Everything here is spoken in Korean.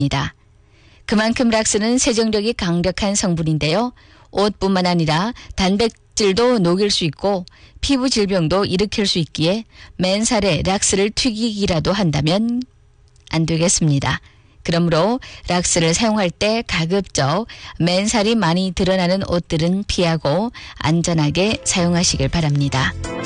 그만큼 락스는 세정력이 강력한 성분인데요. 옷뿐만 아니라 단백질도 녹일 수 있고 피부 질병도 일으킬 수 있기에 맨살에 락스를 튀기기라도 한다면 안 되겠습니다. 그러므로 락스를 사용할 때 가급적 맨살이 많이 드러나는 옷들은 피하고 안전하게 사용하시길 바랍니다.